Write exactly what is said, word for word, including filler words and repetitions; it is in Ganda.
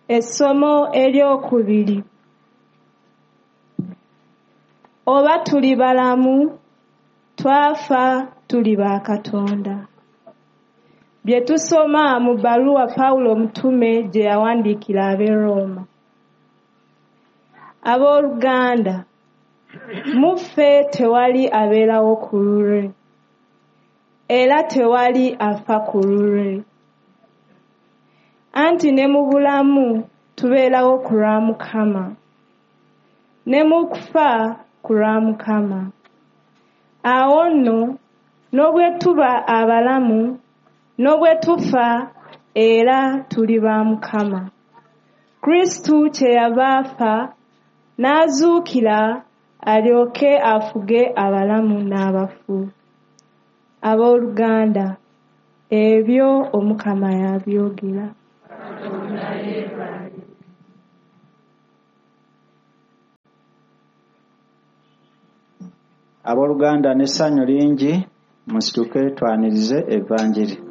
Essomo eryokubiri. Oba tuli balamu, twafa tuli ba Katonda. Bye tusoma mu bbaluwa Pawulo omutume gye yawandiikira ab'e Roma. Abooluganda, mu ffe tewali abeerawo ku lulwe, era tewali afa ku lulwe. Anti ne mu bulamu tubeerawo ku lwa Mukama, ne mu kufa ku lwa Mukama. Awo nno n'obwe tuba abalamu, n'obwe tufa era tuli ba Mukama. Kristo kyeyava afa n'azuukira alyoke afuge abalamu n'abafu. Abooluganda, ebyo Omukama yabyogera. Abooluganda n'essanyu lingi musituke twanirize evvanjiri.